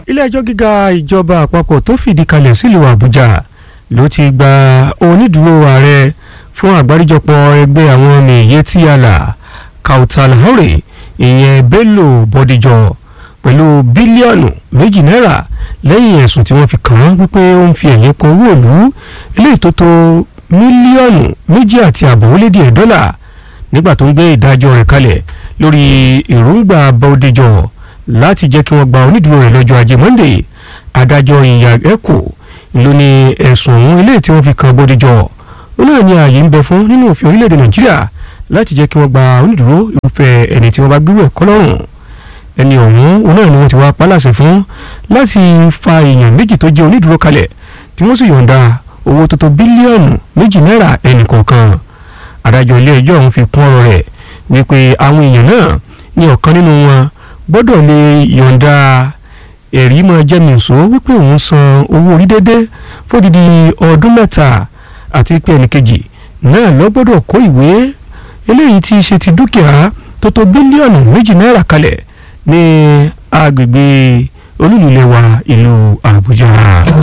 ilé-ẹjọ́ gíga ìjọba àpapọ̀ tó fìdí kalẹ̀ sílùú Àbújá ló ti gba onídùúró ààrẹ fún àgbáríjọpọ̀ ẹgbẹ́ àwọn Miyetti Allah Kautal Hore ìyẹn Bello Bọ́díjọ pẹ̀lú bílíọ̀nù 2 náírà lẹ́yìn ẹ̀sùn tí wọ́n fi kàn án wípé ó ń fi ẹ̀yìn kan owó ìlú eléyìí tó tó mílíọ̀nù 2.5 dọ́là nígbà tó ń gbé ìdájọ́ rẹ̀ kalẹ̀ lórí èròǹgbà Bọ́díjọ láti jẹ́ kí wọ́n gba onídùúró rẹ̀ lọ́jọ́ ajé Monday. Adájọ́ Ìyá Ẹ̀kọ́ ló ní ẹ̀sùn ọ̀hún eléyìí tí wọ́n fi kan Bọ́díjọ ó náà ní ààyè ń bẹ fún nínú òfin orílẹ̀-èdè Nàìjíríà láti jẹ́ kí wọ́n gba onídùúró irúfẹ́ ẹni tí wọ́n bá gbérù ẹ̀kọ́ lọ́rùn. Ẹni ọ̀hún òun náà ni wọ́n ti wá pálàṣẹ fún láti fa èèyàn méjì tó jẹ́ onídùúró kalẹ̀ tí wọ́n sì yọ̀ǹda owó tó tó bílíọ̀nù 2 náírà ẹnì kọ̀ọ̀kan. Adájọ́ ilé ẹjọ́ ọ̀hún fi kún ọ̀rọ̀ rẹ̀ wípé àwọn èèyàn náà ní ọ̀kan nínú wọn gbọ́dọ̀ lè yọ̀ǹda ẹ̀rí máa jẹ́ nìṣó wípé òun san owó orí dédé fódìdí ọdún 3 àti pé ẹnìkejì náà lọ gbọ́dọ̀ kó ìwé eléyìí tí í ṣe ti dúkìá tó tó bílíọ̀nù 2 náírà kalẹ̀ ní agbègbè olúlulẹ̀ wa ìlú Àbújá.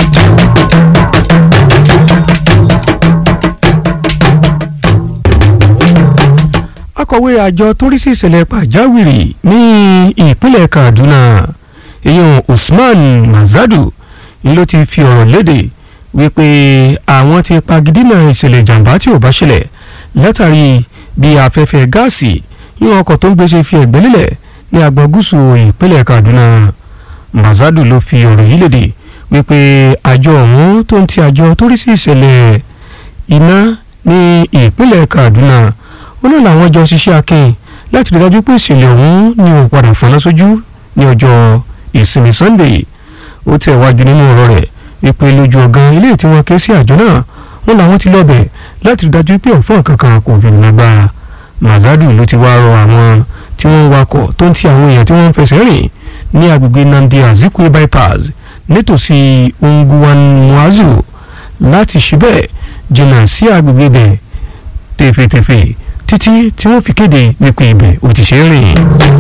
Akọ̀wé àjọ tó rí sí ìṣẹ̀lẹ̀ pàjáwìrì ní ìpínlẹ̀ Kaduna èèyàn Usman Mazadu ló ti fi ọ̀rọ̀ léde wípé àwọn ti pagidínà ìṣẹ̀lẹ̀ ìjàmbá tí ò bá ṣẹlẹ̀ látàrí bí afẹ́fẹ́ gáàsì yíyan ọkọ̀ tó ń gbéṣẹ́ fi ẹ̀gbẹ́ lílẹ̀ ní agbọn gúúsù ìpínlẹ̀ Kaduna. Mazadu ló fi ọ̀rọ̀ yìí léde wípé àjọ ọ̀hún tó ń ti àjọ tó rí sí ìṣẹ̀lẹ̀ iná ní ìpínlẹ̀ Kaduna ó náà làwọn jọ ṣiṣẹ́ akin láti rí dájú pé ìṣẹ̀lẹ̀ ọ̀hún ni ò padà fọ́nà sójú ní ọjọ́ ìsinmi Sunday. Ó tẹ̀ wájú nínú ọ̀rọ̀ rẹ̀ wípé lójú ọ̀gán ilé tí wọ́n ké sí àjọ náà wọn làwọn ti lọ́bẹ̀ láti rí dájú pé ọ̀fọ́n kankan kò fi nínú gbà. Mazadu ló ti wá rọ àwọn tí wọ́n ń wakọ̀ tó ń ti àwọn èèyàn tí wọ́n ń fẹsẹ̀ rìn ní agbègbè Nnamdi Azikiwe bypass nítòsí Ungwan Muazu láti ṣe bẹ́ẹ̀ jìnnà sí agbègbè bẹ̀ tẹ̀fẹ̀tẹ̀fẹ̀ títí tí wọ́n fi kéde wípé ibẹ̀ ò ti ṣe é rìn.